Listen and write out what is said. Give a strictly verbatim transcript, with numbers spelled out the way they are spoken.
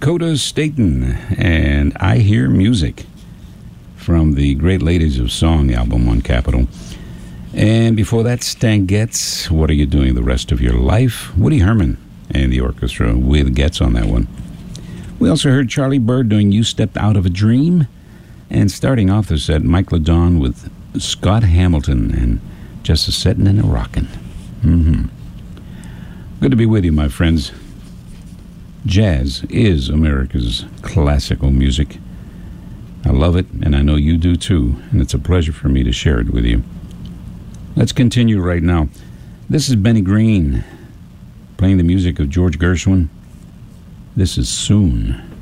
Dakota Staton and I Hear Music from the Great Ladies of Song album on Capitol. And before that, Stan Getz, What Are You Doing the Rest of Your Life? Woody Herman and the orchestra with Getz on that one. We also heard Charlie Bird doing You Stepped Out of a Dream. And starting off the set, Mike LeDon with Scott Hamilton and Just a Settin' and a Rockin'. Mm-hmm. Good to be with you, my friends. Jazz is America's classical music. I love it, and I know you do too, and it's a pleasure for me to share it with you. Let's continue right now. This is Benny Green playing the music of George Gershwin. This is Soon.